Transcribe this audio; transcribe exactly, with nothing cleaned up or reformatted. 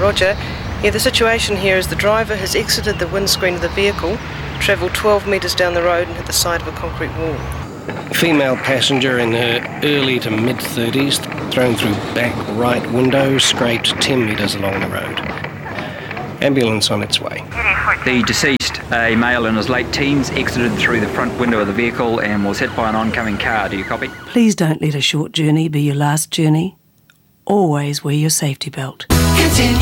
roger. Yeah, the situation here is the driver has exited the windscreen of the vehicle, travelled twelve metres down the road and hit the side of a concrete wall. Female passenger in her early to mid-thirties, thrown through back right window, scraped ten metres along the road. Ambulance on its way. The deceased, a male in his late teens, exited through the front window of the vehicle and was hit by an oncoming car. Do you copy? Please don't let a short journey be your last journey. Always wear your safety belt. Continue.